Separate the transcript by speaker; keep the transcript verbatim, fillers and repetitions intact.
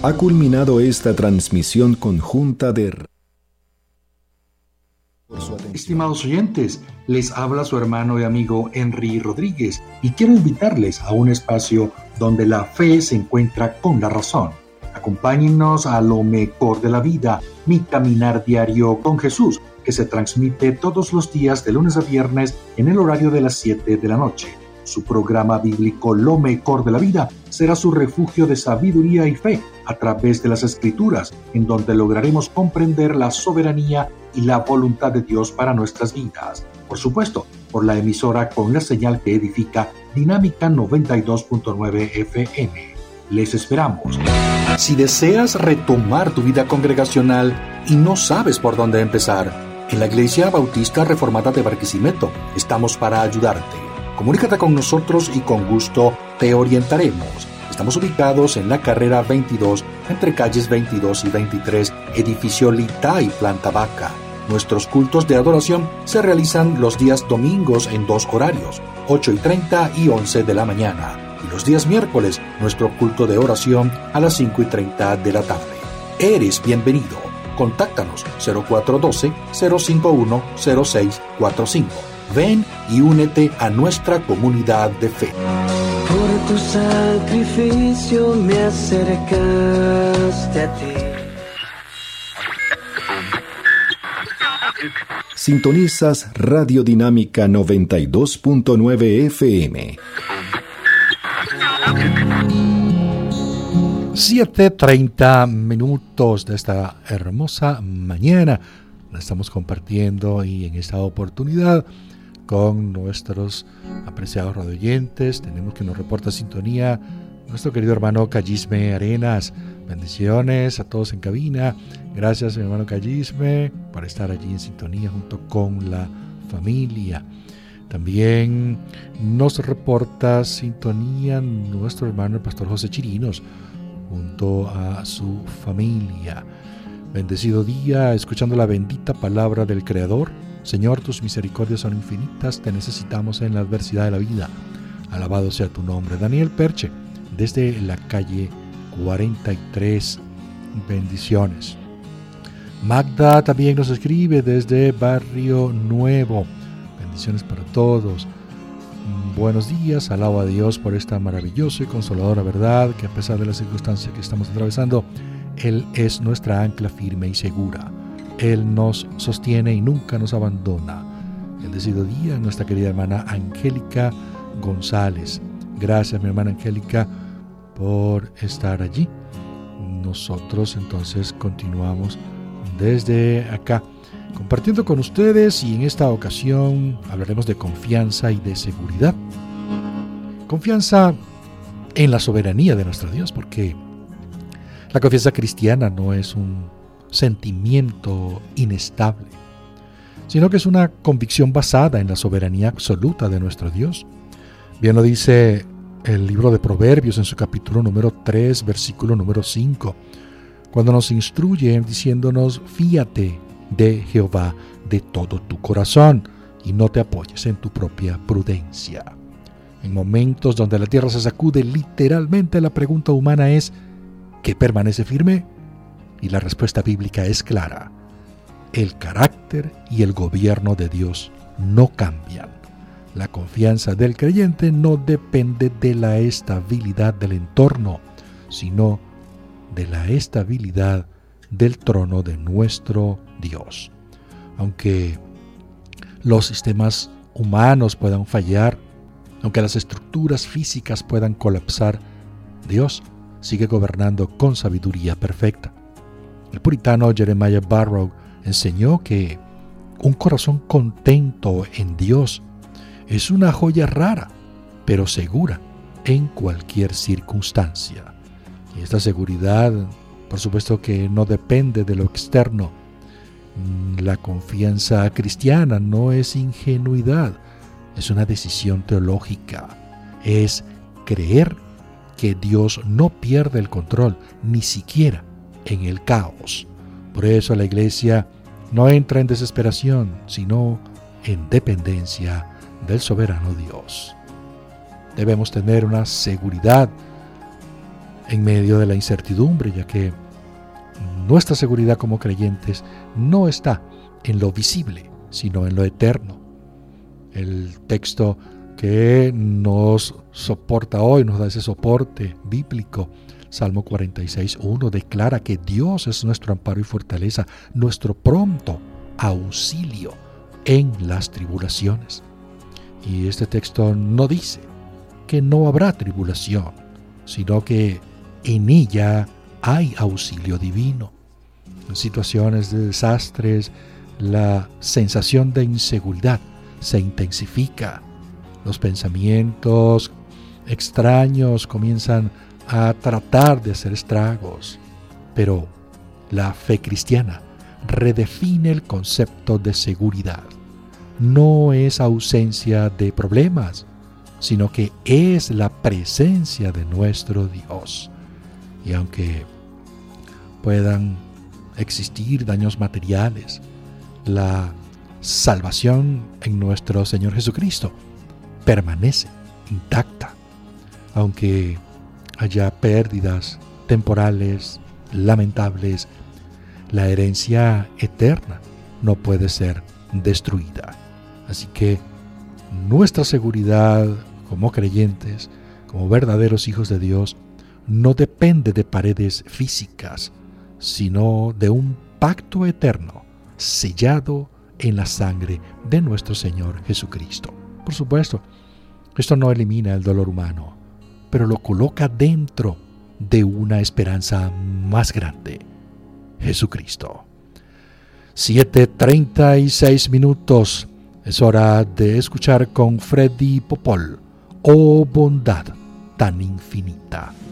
Speaker 1: Ha culminado esta transmisión conjunta de...
Speaker 2: Estimados oyentes, les habla su hermano y amigo Henry Rodríguez y quiero invitarles a un espacio donde la fe se encuentra con la razón. Acompáñennos a lo mejor de la vida, mi caminar diario con Jesús, que se transmite todos los días de lunes a viernes en el horario de las siete de la noche. Su programa bíblico Lo mejor de la vida será su refugio de sabiduría y fe a través de las Escrituras, en donde lograremos comprender la soberanía y la voluntad de Dios para nuestras vidas. Por supuesto, por la emisora con la señal que edifica Dinámica noventa y dos punto nueve F M. Les esperamos. Si deseas retomar tu vida congregacional y no sabes por dónde empezar, en la Iglesia Bautista Reformada de Barquisimeto estamos para ayudarte. Comunícate con nosotros y con gusto te orientaremos. Estamos ubicados en la carrera veintidós, entre calles veintidós y veintitrés, edificio Litay, planta baja. Nuestros cultos de adoración se realizan los días domingos en dos horarios, ocho y treinta y once de la mañana. Y los días miércoles, nuestro culto de oración a las cinco y treinta de la tarde. Eres bienvenido. Contáctanos cero cuatro uno dos, cero cinco uno, cero seis cuatro cinco. Ven y únete a nuestra comunidad de fe.
Speaker 3: Por tu sacrificio me acercaste a ti.
Speaker 1: Sintonizas Radio Dinámica noventa y dos punto nueve F M.
Speaker 4: siete treinta minutos de esta hermosa mañana. La estamos compartiendo y en esta oportunidad con nuestros apreciados radioyentes. Tenemos que nos reporta sintonía nuestro querido hermano Callisme Arenas. Bendiciones a todos en cabina. Gracias, mi hermano Callisme, por estar allí en sintonía junto con la familia. También nos reporta sintonía nuestro hermano el pastor José Chirinos junto a su familia. Bendecido día, escuchando la bendita palabra del Creador. Señor, tus misericordias son infinitas, te necesitamos en la adversidad de la vida. Alabado sea tu nombre. Daniel Perche, desde la calle cuarenta y tres, bendiciones. Magda también nos escribe desde Barrio Nuevo. Bendiciones para todos. Buenos días, alabo a Dios por esta maravillosa y consoladora verdad, que a pesar de las circunstancias que estamos atravesando, Él es nuestra ancla firme y segura. Él nos sostiene y nunca nos abandona. Bendecido día, nuestra querida hermana Angélica González. Gracias, mi hermana Angélica, por estar allí. Nosotros entonces continuamos desde acá, compartiendo con ustedes, y en esta ocasión hablaremos de confianza y de seguridad. Confianza en la soberanía de nuestro Dios, porque la confianza cristiana no es un sentimiento inestable, sino que es una convicción basada en la soberanía absoluta de nuestro Dios. Bien lo dice el libro de Proverbios en su capítulo número tres, versículo número cinco, cuando nos instruye diciéndonos: fíate de Jehová de todo tu corazón y no te apoyes en tu propia prudencia. En momentos donde la tierra se sacude, literalmente la pregunta humana es: ¿qué permanece firme? Y la respuesta bíblica es clara: el carácter y el gobierno de Dios no cambian. La confianza del creyente no depende de la estabilidad del entorno, sino de la estabilidad del trono de nuestro Dios. Aunque los sistemas humanos puedan fallar, aunque las estructuras físicas puedan colapsar, Dios sigue gobernando con sabiduría perfecta. El puritano Jeremiah Barrow enseñó que un corazón contento en Dios es una joya rara, pero segura en cualquier circunstancia. Y esta seguridad, por supuesto que no depende de lo externo. La confianza cristiana no es ingenuidad, es una decisión teológica. Es creer que Dios no pierde el control, ni siquiera en el caos. Por eso la iglesia no entra en desesperación, sino en dependencia del soberano Dios. Debemos tener una seguridad en medio de la incertidumbre, ya que nuestra seguridad como creyentes no está en lo visible, sino en lo eterno. El texto que nos soporta hoy, nos da ese soporte bíblico, Salmo cuarenta y seis, uno, declara que Dios es nuestro amparo y fortaleza, nuestro pronto auxilio en las tribulaciones. Y este texto no dice que no habrá tribulación, sino que en ella hay auxilio divino. En situaciones de desastres, la sensación de inseguridad se intensifica. Los pensamientos extraños comienzan a tratar de hacer estragos. Pero la fe cristiana redefine el concepto de seguridad. No es ausencia de problemas, sino que es la presencia de nuestro Dios. Y aunque puedan existir daños materiales, la salvación en nuestro Señor Jesucristo permanece intacta. Aunque haya pérdidas temporales, lamentables, la herencia eterna no puede ser destruida. Así que nuestra seguridad como creyentes, como verdaderos hijos de Dios, no depende de paredes físicas, sino de un pacto eterno sellado en la sangre de nuestro Señor Jesucristo. Por supuesto, esto no elimina el dolor humano, pero lo coloca dentro de una esperanza más grande, Jesucristo. siete treinta y seis minutos. Es hora de escuchar con Freddy Popol, Oh bondad tan infinita.